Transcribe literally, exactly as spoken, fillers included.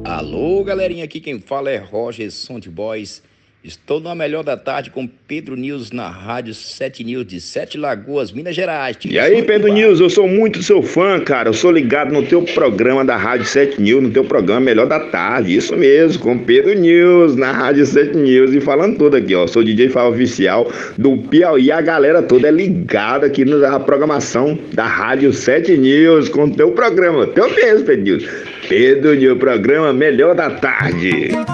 Alô, galerinha, aqui quem fala é Roger Sound Boys. Estou no Melhor da Tarde com Pedro News na Rádio sete News de Sete Lagoas, Minas Gerais. E aí, Pedro News, eu sou muito seu fã, cara. Eu sou ligado no teu programa da Rádio sete News, no teu programa Melhor da Tarde. Isso mesmo, com Pedro News na Rádio sete News. E falando tudo aqui, ó. Sou D J Fábio Oficial do Piauí. A galera toda é ligada aqui na programação da Rádio sete News com o teu programa. Teu mesmo, Pedro News. Pedro News, programa Melhor da Tarde.